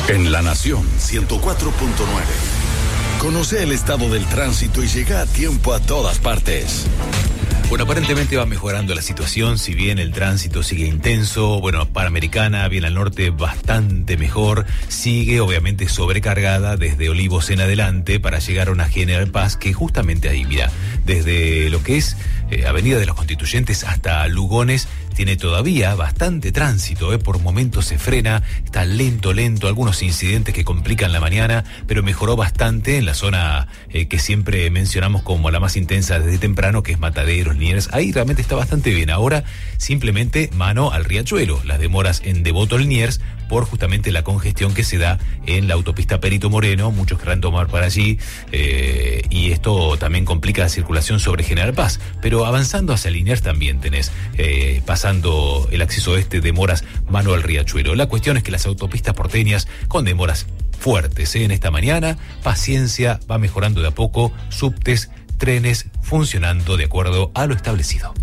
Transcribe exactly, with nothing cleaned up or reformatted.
En La Nación ciento cuatro punto nueve. Conoce el estado del tránsito y llega a tiempo a todas partes. Bueno, aparentemente va mejorando la situación, si bien el tránsito sigue intenso. Bueno, Panamericana, bien al norte, bastante mejor. Sigue, obviamente, sobrecargada desde Olivos en adelante para llegar a una General Paz que justamente ahí, mira, desde lo que es eh, Avenida de los Constituyentes hasta Lugones, tiene todavía bastante tránsito, ¿eh? Por momentos se frena, está lento, lento, algunos incidentes que complican la mañana, pero mejoró bastante en la zona eh, que siempre mencionamos como la más intensa desde temprano, que es Mataderos, Liniers. Ahí realmente está bastante bien. Ahora, simplemente mano al riachuelo, las demoras en Devoto Liniers, por justamente la congestión que se da en la autopista Perito Moreno, muchos querrán tomar para allí, eh, y esto también complica la circulación sobre General Paz, pero avanzando hacia Liniers también tenés, eh, pasando el acceso este, demoras mano al riachuelo. La cuestión es que las autopistas porteñas con demoras fuertes, ¿eh? En esta mañana, paciencia, va mejorando de a poco, subtes, trenes funcionando de acuerdo a lo establecido.